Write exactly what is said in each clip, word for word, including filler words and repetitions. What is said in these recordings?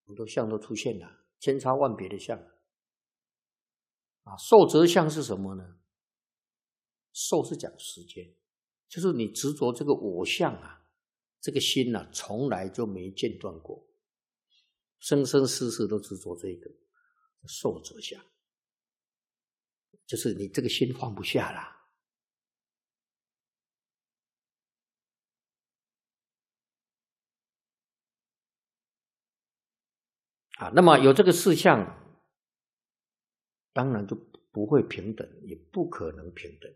很多相都出现了，千差万别的相。啊，受则相是什么呢？受是讲时间，就是你执着这个我相啊，这个心啊，从来就没间断过，生生世世都执着这个受则相，就是你这个心放不下啦。啊，那么有这个事项，当然就不会平等，也不可能平等。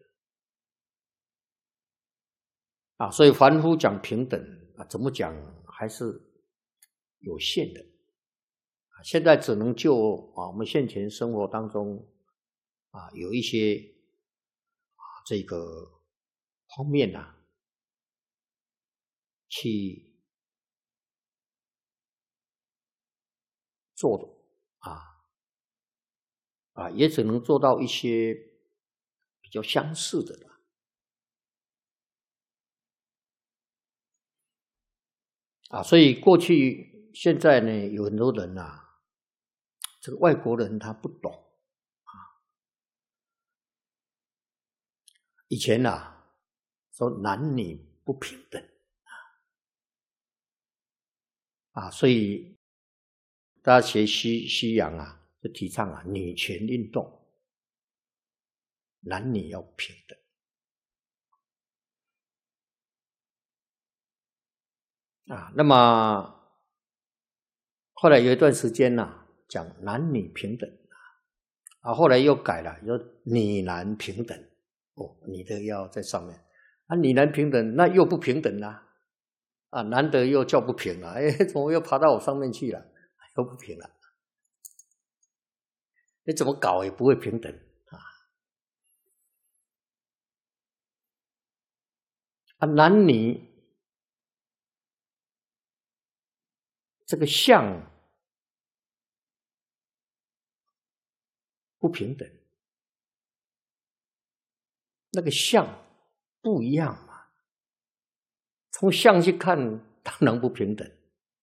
啊，所以凡夫讲平等啊，怎么讲还是有限的。啊，现在只能就啊我们现前生活当中啊有一些啊这个方面啊去做的啊啊，也只能做到一些比较相似的了。啊，所以过去现在呢，有很多人啊，这个外国人他不懂啊。以前啊，说男女不平等啊，所以大家学西西洋啊，就提倡啊女权运动，男女要平等。啊，那么后来有一段时间呢、啊，讲男女平等啊，后来又改了，说女男平等。哦，女的要在上面啊，女男平等那又不平等啦。啊，男的又叫不平了，哎，怎么又爬到我上面去了？又不平了，你怎么搞也不会平等啊！啊，男女这个相不平等，那个相不一样嘛。从相去看，当然不平等。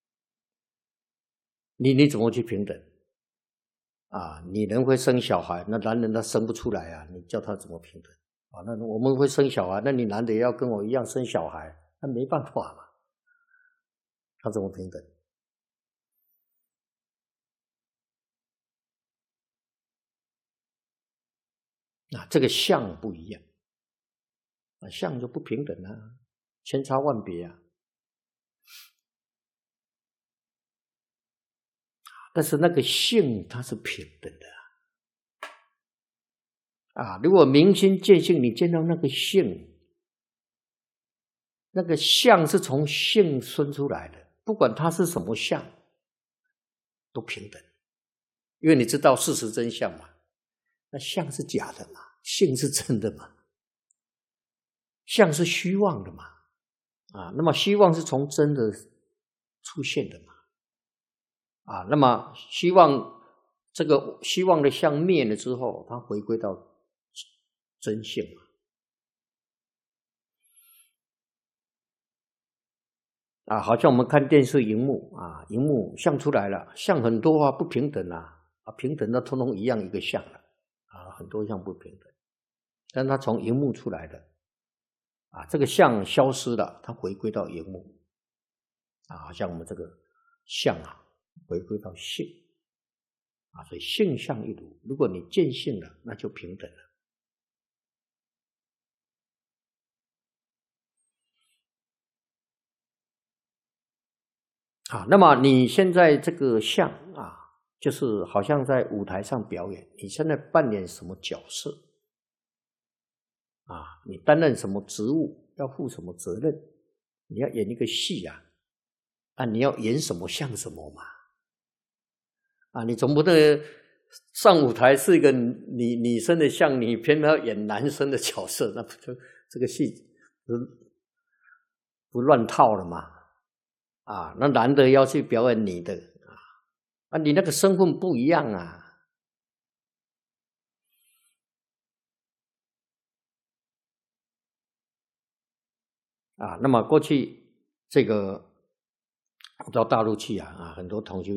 你你怎么去平等？啊，女人会生小孩，那男人他生不出来啊，你叫他怎么平等？啊，那我们会生小孩，那你男的也要跟我一样生小孩，那没办法嘛，他怎么平等？啊，这个相不一样，啊，相就不平等啊，千差万别啊。但是那个性它是平等的啊！啊，如果明心见性，你见到那个性，那个相是从性生出来的，不管它是什么相，都平等，因为你知道事实真相嘛。那相是假的嘛，性是真的嘛，相是虚妄的嘛，啊，那么虚妄是从真的出现的嘛。啊，那么希望这个希望的相灭了之后，它回归到真性嘛。啊，好像我们看电视荧幕啊，荧幕相出来了，相很多啊，不平等啊，啊，平等的通通一样一个相了，啊，很多相不平等，但它从荧幕出来的，啊，这个相消失了，它回归到荧幕，啊，好像我们这个相啊。回归到性啊，所以性相一如。如果你见性了，那就平等了啊。那么你现在这个相啊，就是好像在舞台上表演，你现在扮演什么角色啊？你担任什么职务，要负什么责任？你要演一个戏啊，啊，你要演什么像什么嘛？啊，你总不能上舞台是一个女女生的像，你偏要演男生的角色，那不就这个戏不不乱套了吗？啊，那男的要去表演女的啊，啊，你那个身份不一样啊。啊，那么过去这个到大陆去啊，啊，很多同学。